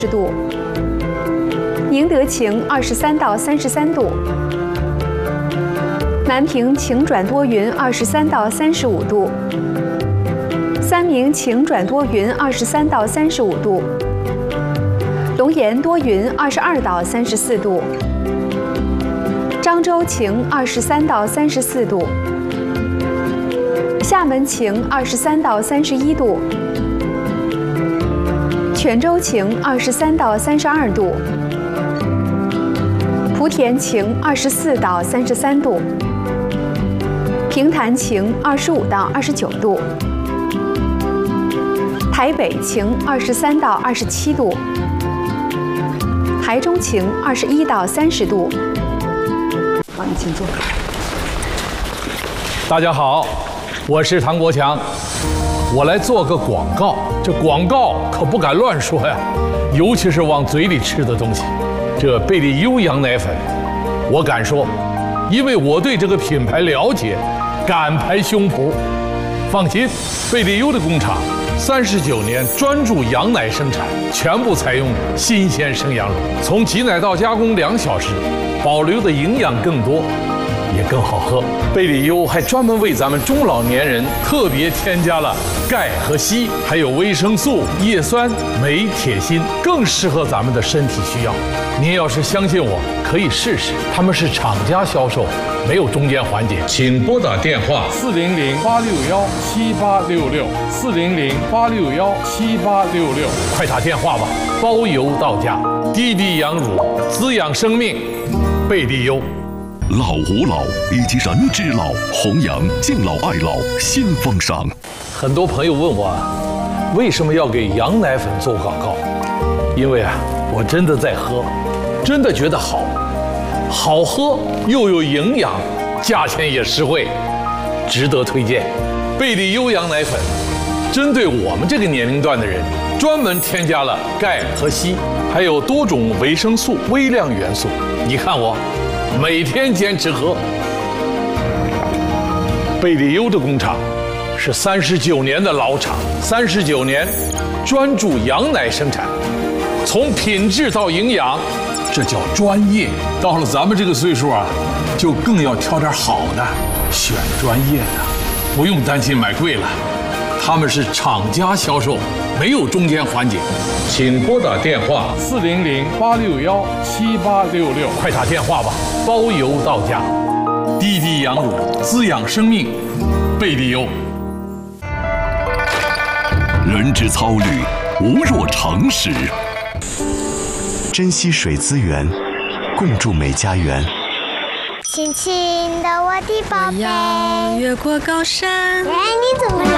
度，宁德晴23到33度，南平晴转多云23到35度，三明晴转多云23到35度，龙岩多云22到34度，漳州晴23到34度，厦门晴23到31度，泉州晴23到32度，莆田晴24到33度，平潭晴25到29度，台北晴23到27度，台中晴21到30度。好，你请坐。 大家好，我是唐国强，我来做个广告。这广告可不敢乱说呀，尤其是往嘴里吃的东西。这贝利优羊奶粉，我敢说，因为我对这个品牌了解，敢拍胸脯。放心，贝利优的工厂39年专注羊奶生产，全部采用新鲜生羊乳，从挤奶到加工2小时，保留的营养更多，也更好喝。贝利优还专门为咱们中老年人特别添加了钙和硒，还有维生素、叶酸、镁、铁、锌，更适合咱们的身体需要。您要是相信我，可以试试。他们是厂家销售，没有中间环节。请拨打电话400-861-7866，400-861-7866，快打电话吧，包邮到家。滴滴羊乳，滋养生命，贝利优。 老吾老以及人之老，弘扬敬老爱老新风尚。 很多朋友问我，为什么要给羊奶粉做广告？因为我真的在喝，真的觉得好，好喝又有营养，价钱也实惠，值得推荐。贝利优羊奶粉，针对我们这个年龄段的人，专门添加了钙和硒，还有多种维生素、微量元素。你看我，每天坚持喝。贝利优的工厂是39年的老厂，39年专注羊奶生产，从品质到营养，这叫专业。到了咱们这个岁数就更要挑点好的，选专业的，不用担心买贵了。他们是厂家销售，没有中间环节。请拨打电话400-861-7866，快打电话吧，包邮到家。滴滴羊乳，滋养生命，贝利优。 人之操虑，无若常识。 珍惜水资源，共筑美家园。 轻轻的我的宝贝， 我要越过高山。 哎，你怎么